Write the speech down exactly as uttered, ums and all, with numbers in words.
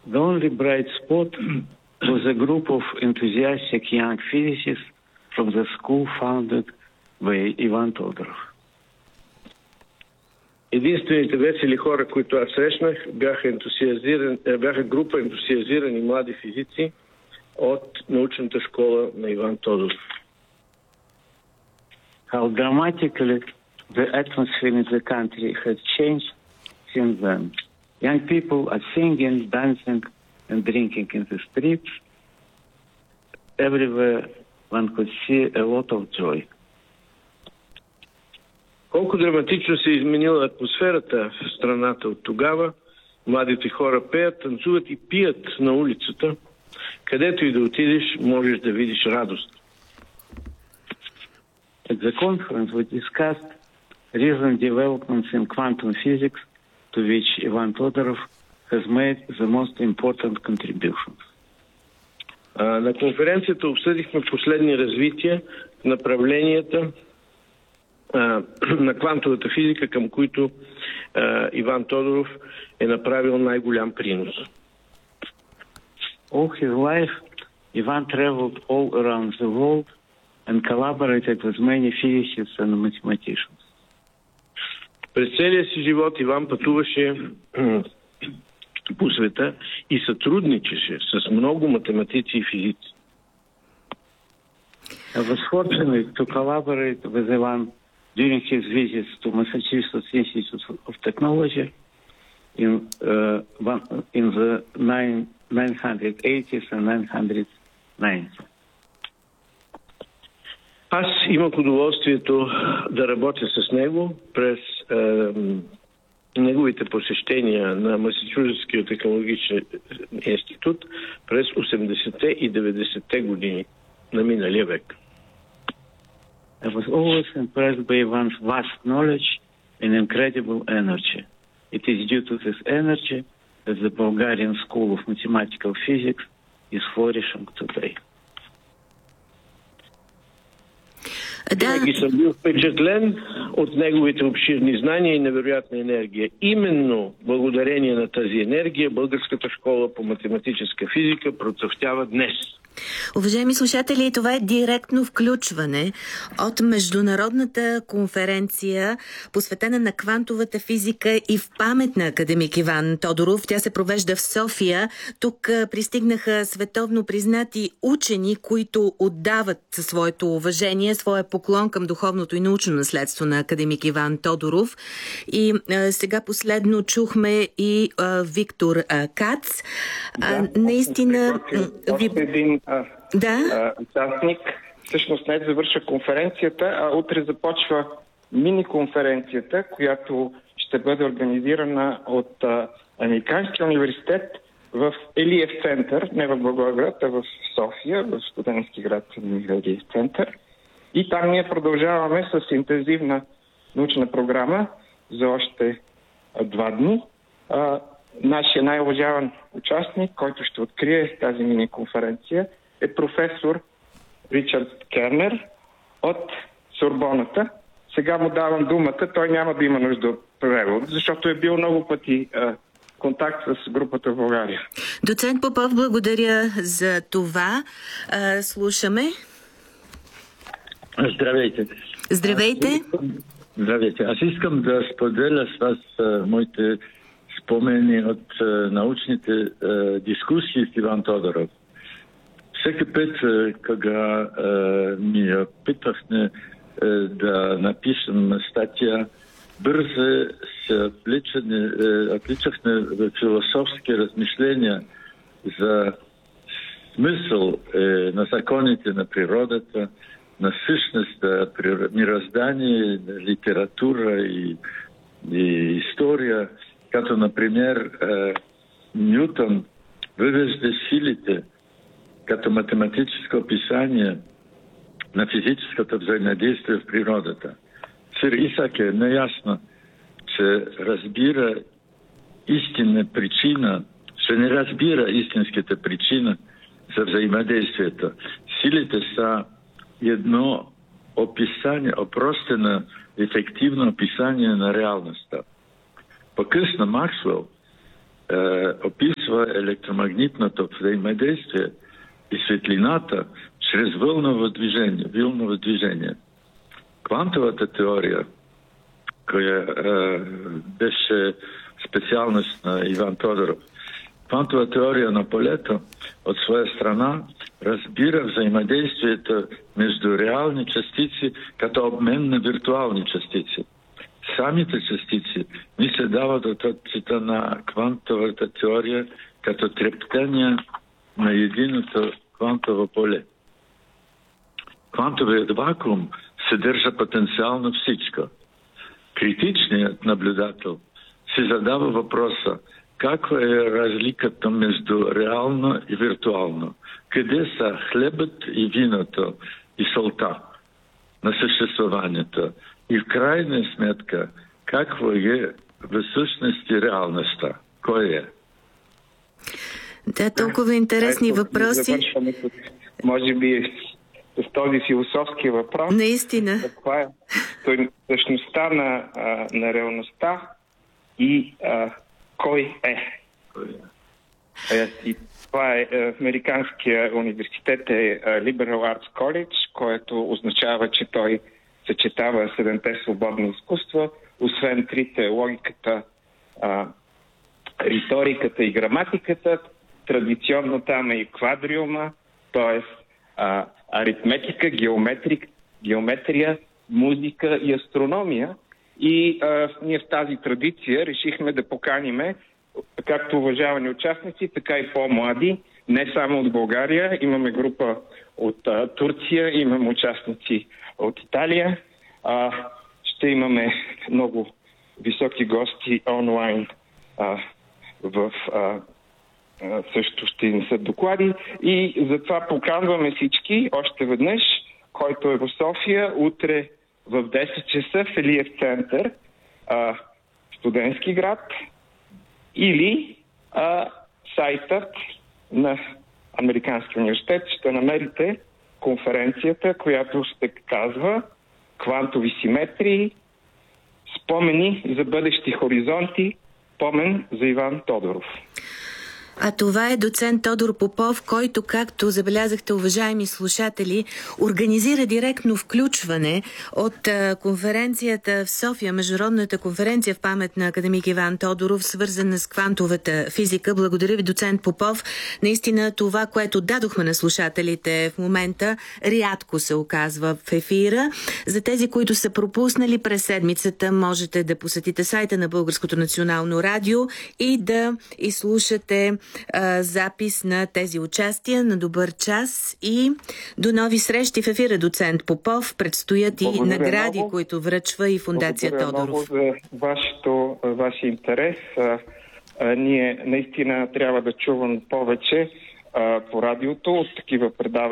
The only bright spot was a group of enthusiastic young physicists from the school founded by Иван Тодоров. Единствените весели хора, които аз срещнах, бяха, ентусиазирани, бяха група ентусиазирани млади физици от научната школа на Иван Тодоров. How dramatically the atmosphere in the country has changed since then. Young people are singing, dancing and drinking in the streets. Everywhere one could see a lot of joy. Колко драматично се е изменила атмосферата в страната от тогава. Младите хора пеят, танцуват и пият на улицата. Където и да отидеш, можеш да видиш радост. At the conference we discussed recent developments in quantum physics to which Ivan Todorov has made the most important contributions. А, на конференцията обсъдихме последни развития в направленията а, на квантовата физика, към които а, Иван Тодоров е направил най-голям принос. All his life, Ivan traveled all around the world and collaborated with many physicists and mathematicians. През целия си живот Иван пътуваше по света и сътрудничеше с много математици и физици. I was fortunate to collaborate with Ivan during his visits to Massachusetts Institute of Technology in uh, in the nineteen eighties and nineteen nineties. Аз имах удоволствието да работя с него през е, неговите посещения на Масачузетския технологичен институт през осемдесетте и деветдесетте години на миналия век. I was always impressed by Ivan's vast knowledge and incredible energy. It is due to this energy that the Bulgarian School of Mathematical Physics is flourishing today. Винаги съм бил впечатлен от неговите обширни знания и невероятна енергия. Именно благодарение на тази енергия Българската школа по математическа физика процъфтява днес. Уважаеми слушатели, това е директно включване от Международната конференция, посветена на квантовата физика и в памет на академик Иван Тодоров. Тя се провежда в София. Тук пристигнаха световно признати учени, които отдават своето уважение, своя поклон към духовното и научно наследство на академик Иван Тодоров. И а, сега последно чухме и а, Виктор а, Кац. А, да, наистина... Ви... един а, да? а, участник. Всъщност не завършва конференцията, а утре започва мини-конференцията, която ще бъде организирана от а, Американския университет в Елиев център, не в Благоевград, а в София, в студентски град Елиев център. И там ние продължаваме с интензивна научна програма за още а, два дни. А, нашия най-уважаван участник, който ще открие тази мини-конференция, е професор Ричард Кернер от Сорбоната. Сега му давам думата, той няма да има нужда от превод, защото е бил много пъти а, контакт с групата в България. Доцент Попов, благодаря за това. А, слушаме. Здравейте. Здравейте. Здравейте. Аз искам да споделя с вас а, моите спомени от а, научните а, дискусии с Иван Тодоров. Всеки път, кога а, ми опитвахме а, да напишем статия, бързо се отличахме в философски размишления за смисъл е, на законите на природата, на същността, мироздание, литература и, и история, като, например, е, Нютон вывежда силите като математическо описание на физическото взаимодействие в природата. Сър Исак е наясно, че разбира истинна причина, че не разбира истинската причина за взаимодействието. Силите са едно описание, опростено, ефективно описание на реалността. По-късно Максвел е, описва описва електромагнитното взаимодействие и светлината чрез вълново движение, вълново движение. Квантовата теория, koja e, беше специалност на Иван Тодоров. Квантова теория на полето от своя страна разбира взаимодействието между реални частици като обмен на виртуални частици. Самите частици ни се дават от отчита на квантовата теория като трептения на единото квантово поле. Квантовият вакуум съдържа потенциално всичко. Критичният наблюдател си задава въпроса каква е разликата между реално и виртуално, къде са хлебът и виното и солта на съществуването и в крайна сметка какво е в същност и реалността, кой е. Да, толкова интересни Ето, въпроси. Може би с този философски въпрос. Наистина. Каква е същността на, а, на реалността и а, кой е? Кой е? И това е Американския университет е Liberal Arts College, което означава, че той съчетава седемте свободни изкуства, освен трите логиката, а, риториката и граматиката. Традиционно там е и квадриума, т.е. аритметика, геометрик, геометрия, музика и астрономия. И а, ние в тази традиция решихме да поканиме както уважавани участници, така и по-млади, не само от България. Имаме група от а, Турция, имаме участници от Италия. А, ще имаме много високи гости онлайн а, в... А, също ще несат доклади и затова поканваме всички още веднъж, който е в София, утре в десет часа в Илиев център, а, Студентски град, или а, сайтът на Американския университет ще намерите конференцията, която ще казва "Квантови симетрии, спомени за бъдещи хоризонти", помен за Иван Тодоров. А това е доцент Тодор Попов, който, както забелязахте, уважаеми слушатели, организира директно включване от а, конференцията в София, международната конференция в памет на академик Иван Тодоров, свързана с квантовата физика. Благодаря ви, доцент Попов. Наистина това, което дадохме на слушателите в момента, рядко се оказва в ефира. За тези, които са пропуснали през седмицата, можете да посетите сайта на Българското национално радио и да изслушате запис на тези участия. На добър час и до нови срещи в ефира, доцент Попов. Предстоят и Благодаря награди, много. които връчва и фондация Благодаря Тодоров. Благодаря много за вашето, вашия интерес. А, а, ние наистина трябва да чувам повече а, по радиото от такива предавания.